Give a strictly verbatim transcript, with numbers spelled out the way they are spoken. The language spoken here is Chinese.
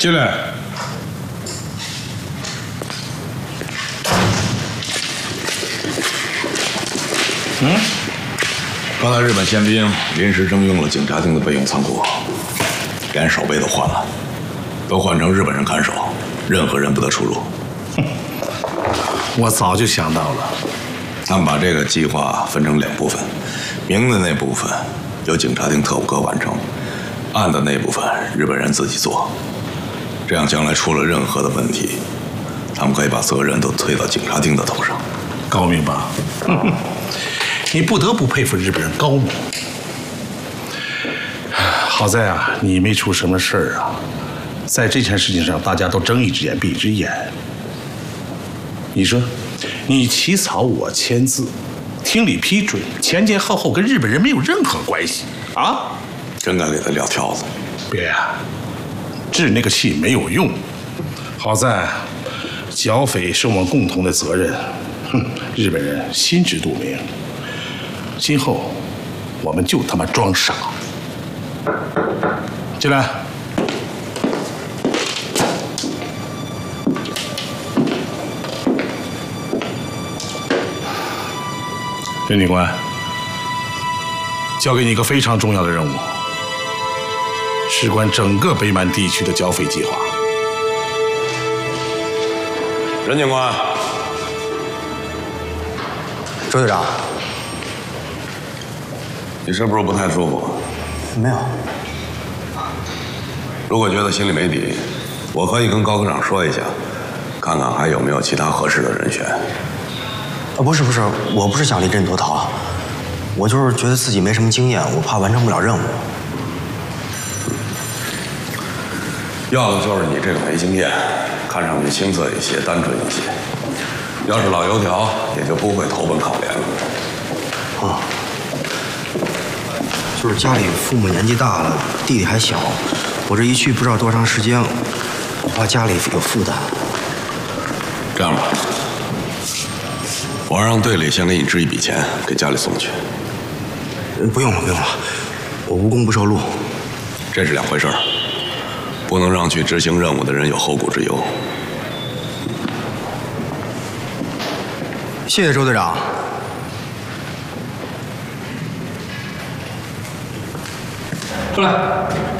进来。嗯，刚才日本宪兵临时征用了警察厅的备用仓库，连守备都换了，都换成日本人看守，任何人不得出入。 哼，我早就想到了。 他们把这个计划分成两部分，明的那部分由警察厅特务科完成，暗的那部分日本人自己做。这样将来出了任何的问题，他们可以把责任都推到警察厅的头上。 高明吧？你不得不佩服日本人高明。好在啊，你没出什么事儿啊。在这件事情上，大家都睁一只眼闭一只眼。你说，你起草我签字，厅里批准，前前后后跟日本人没有任何关系啊！ 真该给他撂挑子。 别啊，治那个气没有用。好在，剿匪是我们共同的责任。哼，日本人心知肚明。今后，我们就他妈装傻。进来。任警官，交给你一个非常重要的任务，事关整个北满地区的剿匪计划。 任警官， 周队长， 你是不是不太舒服？ 没有。 如果觉得心里没底，我可以跟高科长说一下，看看还有没有其他合适的人选。 啊，不是不是，我不是想临阵脱逃，我就是觉得自己没什么经验，我怕完成不了任务。 要的就是你这个没经验，看上去青涩一些，单纯一些。要是老油条，也就不会投奔考联了。 啊，就是家里父母年纪大了，弟弟还小，我这一去不知道多长时间，我怕家里有负担。 这样吧，我让队里先给你支一笔钱，给家里送去。 不用了，不用了，我无功不受禄。 这是两回事儿，不能让去执行任务的人有后顾之忧。 谢谢周队长。 出来。